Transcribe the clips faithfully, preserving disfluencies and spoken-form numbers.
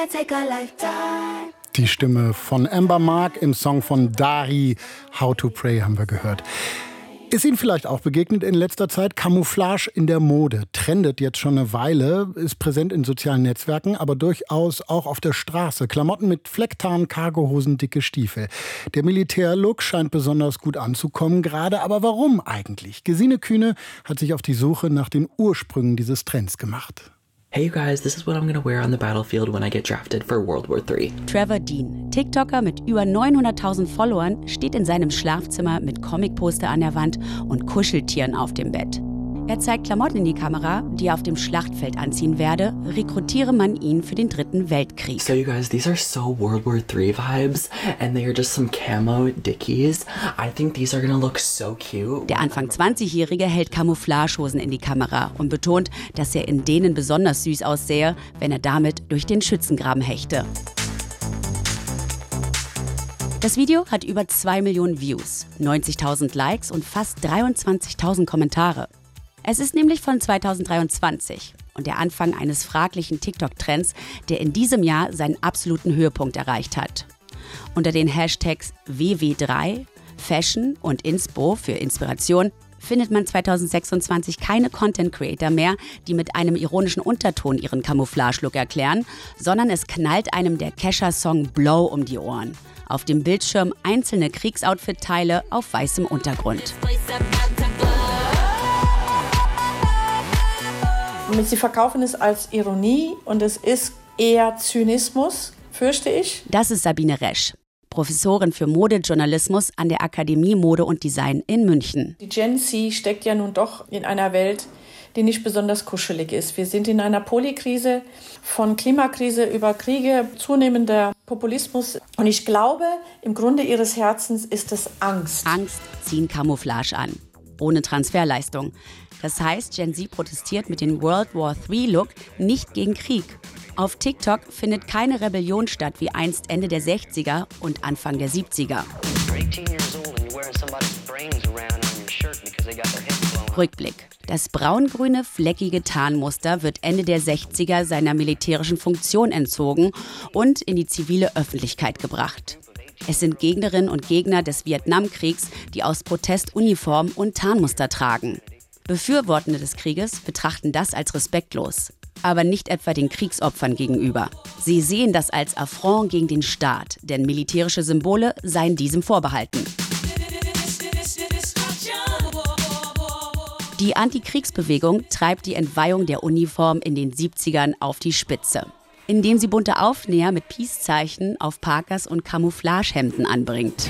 Die Stimme von Amber Mark im Song von Dari, How to Pray, haben wir gehört. Ist Ihnen vielleicht auch begegnet in letzter Zeit? Camouflage in der Mode trendet jetzt schon eine Weile, ist präsent in sozialen Netzwerken, aber durchaus auch auf der Straße. Klamotten mit Flecktarn, Cargohosen, dicke Stiefel. Der Militärlook scheint besonders gut anzukommen gerade, aber warum eigentlich? Gesine Kühne hat sich auf die Suche nach den Ursprüngen dieses Trends gemacht. Hey you guys, this is what I'm gonna wear on the battlefield when I get drafted for World War three. Trevor Dean, TikToker mit über neunhunderttausend Followern, steht in seinem Schlafzimmer mit Comicposter an der Wand und Kuscheltieren auf dem Bett. Er zeigt Klamotten in die Kamera, die er auf dem Schlachtfeld anziehen werde, rekrutiere man ihn für den Dritten Weltkrieg. So you guys, these are so World War three vibes and they are just some camo dickies. I think these are gonna look so cute. Der Anfang zwanzigjährige hält Camouflagehosen in die Kamera und betont, dass er in denen besonders süß aussähe, wenn er damit durch den Schützengraben hechte. Das Video hat über zwei Millionen Views, neunzigtausend Likes und fast dreiundzwanzigtausend Kommentare. Es ist nämlich von zweitausenddreiundzwanzig und der Anfang eines fraglichen TikTok-Trends, der in diesem Jahr seinen absoluten Höhepunkt erreicht hat. Unter den Hashtags W W drei, Fashion und Inspo für Inspiration findet man zweitausendsechsundzwanzig keine Content-Creator mehr, die mit einem ironischen Unterton ihren Camouflage-Look erklären, sondern es knallt einem der Kesha-Song Blow um die Ohren. Auf dem Bildschirm einzelne Kriegsoutfit-Teile auf weißem Untergrund. Sie verkaufen es als Ironie und es ist eher Zynismus, fürchte ich. Das ist Sabine Resch, Professorin für Modejournalismus an der Akademie Mode und Design in München. Die Gen Z steckt ja nun doch in einer Welt, die nicht besonders kuschelig ist. Wir sind in einer Polykrise, von Klimakrise über Kriege, zunehmender Populismus. Und ich glaube, im Grunde ihres Herzens ist es Angst. Angst ziehen Camouflage an, ohne Transferleistung. Das heißt, Gen Z protestiert mit dem World War three Look nicht gegen Krieg. Auf TikTok findet keine Rebellion statt wie einst Ende der sechziger und Anfang der siebziger. Rückblick. Das braun-grüne, fleckige Tarnmuster wird Ende der sechziger seiner militärischen Funktion entzogen und in die zivile Öffentlichkeit gebracht. Es sind Gegnerinnen und Gegner des Vietnamkriegs, die aus Protest Uniform und Tarnmuster tragen. Befürwortende des Krieges betrachten das als respektlos, aber nicht etwa den Kriegsopfern gegenüber. Sie sehen das als Affront gegen den Staat, denn militärische Symbole seien diesem vorbehalten. Die Antikriegsbewegung treibt die Entweihung der Uniform in den siebzigern auf die Spitze, indem sie bunte Aufnäher mit Peace-Zeichen auf Parkas und Camouflagehemden anbringt.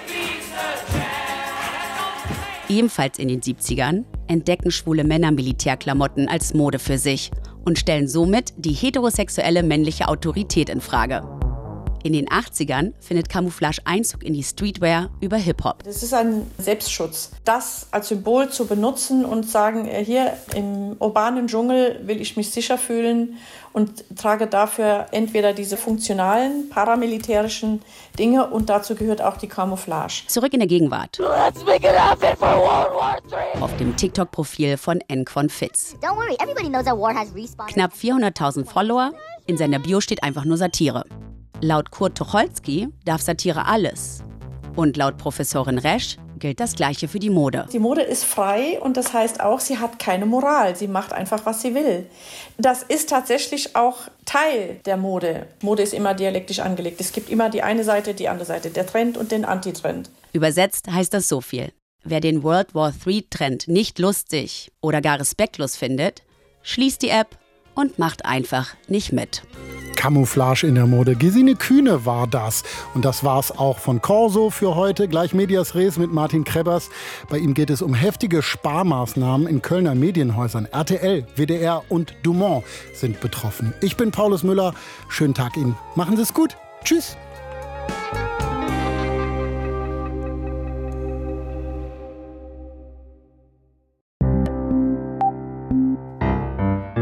Ebenfalls in den siebzigern entdecken schwule Männer Militärklamotten als Mode für sich und stellen somit die heterosexuelle männliche Autorität in Frage. In den achtzigern findet Camouflage Einzug in die Streetwear über Hip-Hop. Das ist ein Selbstschutz. Das als Symbol zu benutzen und sagen, hier im urbanen Dschungel will ich mich sicher fühlen und trage dafür entweder diese funktionalen, paramilitärischen Dinge und dazu gehört auch die Camouflage. Zurück in der Gegenwart. Let's make an outfit for World War three. Auf dem TikTok-Profil von Nquan Fitz. Don't worry, everybody knows that war has respawned. Knapp vierhunderttausend Follower, in seiner Bio steht einfach nur Satire. Laut Kurt Tucholsky darf Satire alles. Und laut Professorin Resch gilt das Gleiche für die Mode. Die Mode ist frei und das heißt auch, sie hat keine Moral. Sie macht einfach, was sie will. Das ist tatsächlich auch Teil der Mode. Mode ist immer dialektisch angelegt. Es gibt immer die eine Seite, die andere Seite, der Trend und den Antitrend. Übersetzt heißt das so viel. Wer den World War three Trend nicht lustig oder gar respektlos findet, schließt die App und macht einfach nicht mit. Camouflage in der Mode. Gesine Kühne war das. Und das war's auch von Corso für heute. Gleich Medias Res mit Martin Krebbers. Bei ihm geht es um heftige Sparmaßnahmen in Kölner Medienhäusern. R T L, W D R und Dumont sind betroffen. Ich bin Paulus Müller. Schönen Tag Ihnen. Machen Sie es gut. Tschüss.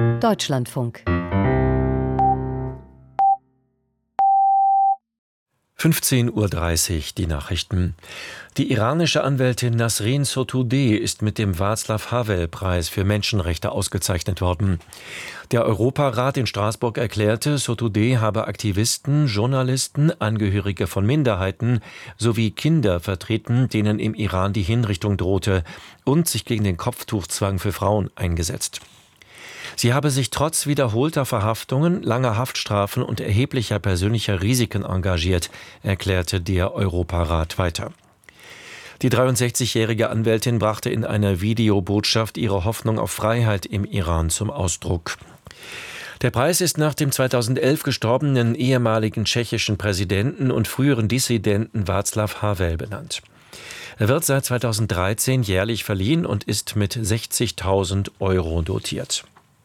Deutschlandfunk. fünfzehn Uhr dreißig, die Nachrichten. Die iranische Anwältin Nasrin Sotoudeh ist mit dem Václav-Havel-Preis für Menschenrechte ausgezeichnet worden. Der Europarat in Straßburg erklärte, Sotoudeh habe Aktivisten, Journalisten, Angehörige von Minderheiten sowie Kinder vertreten, denen im Iran die Hinrichtung drohte, und sich gegen den Kopftuchzwang für Frauen eingesetzt. Sie habe sich trotz wiederholter Verhaftungen, langer Haftstrafen und erheblicher persönlicher Risiken engagiert, erklärte der Europarat weiter. Die dreiundsechzigjährige Anwältin brachte in einer Videobotschaft ihre Hoffnung auf Freiheit im Iran zum Ausdruck. Der Preis ist nach dem zweitausendelf gestorbenen ehemaligen tschechischen Präsidenten und früheren Dissidenten Václav Havel benannt. Er wird seit zweitausenddreizehn jährlich verliehen und ist mit sechzigtausend Euro dotiert.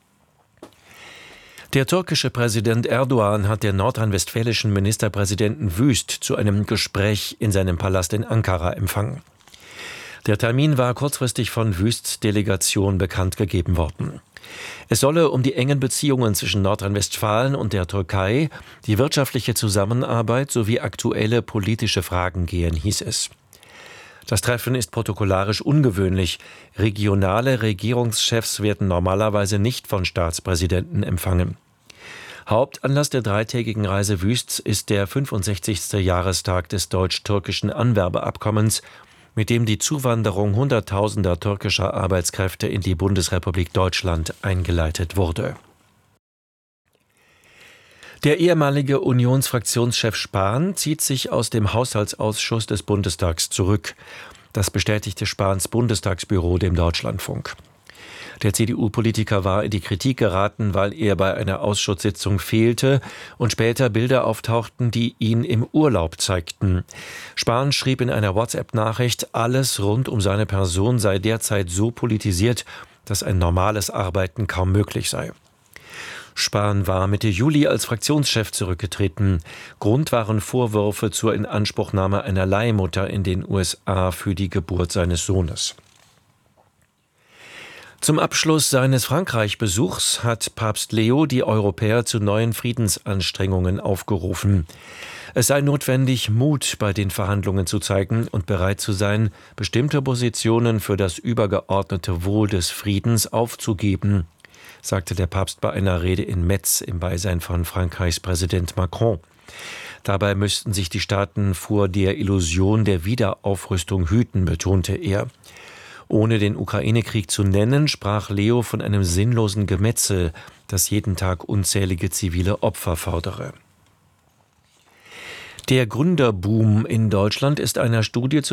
Der türkische Präsident Erdogan hat den nordrhein-westfälischen Ministerpräsidenten Wüst zu einem Gespräch in seinem Palast in Ankara empfangen. Der Termin war kurzfristig von Wüsts Delegation bekannt gegeben worden. Es solle um die engen Beziehungen zwischen Nordrhein-Westfalen und der Türkei, die wirtschaftliche Zusammenarbeit sowie aktuelle politische Fragen gehen, hieß es. Das Treffen ist protokollarisch ungewöhnlich. Regionale Regierungschefs werden normalerweise nicht von Staatspräsidenten empfangen. Hauptanlass der dreitägigen Reise Wüsts ist der fünfundsechzigste Jahrestag des deutsch-türkischen Anwerbeabkommens, mit dem die Zuwanderung hunderttausender türkischer Arbeitskräfte in die Bundesrepublik Deutschland eingeleitet wurde. Der ehemalige Unionsfraktionschef Spahn zieht sich aus dem Haushaltsausschuss des Bundestags zurück. Das bestätigte Spahns Bundestagsbüro dem Deutschlandfunk. Der C D U-Politiker war in die Kritik geraten, weil er bei einer Ausschusssitzung fehlte und später Bilder auftauchten, die ihn im Urlaub zeigten. Spahn schrieb in einer WhatsApp-Nachricht, alles rund um seine Person sei derzeit so politisiert, dass ein normales Arbeiten kaum möglich sei. Spahn war Mitte Juli als Fraktionschef zurückgetreten. Grund waren Vorwürfe zur Inanspruchnahme einer Leihmutter in den U S A für die Geburt seines Sohnes. Zum Abschluss seines Frankreich-Besuchs hat Papst Leo die Europäer zu neuen Friedensanstrengungen aufgerufen. Es sei notwendig, Mut bei den Verhandlungen zu zeigen und bereit zu sein, bestimmte Positionen für das übergeordnete Wohl des Friedens aufzugeben, sagte der Papst bei einer Rede in Metz im Beisein von Frankreichs Präsident Macron. Dabei müssten sich die Staaten vor der Illusion der Wiederaufrüstung hüten, betonte er. Ohne den Ukraine-Krieg zu nennen, sprach Leo von einem sinnlosen Gemetzel, das jeden Tag unzählige zivile Opfer fordere. Der Gründerboom in Deutschland ist einer Studie zu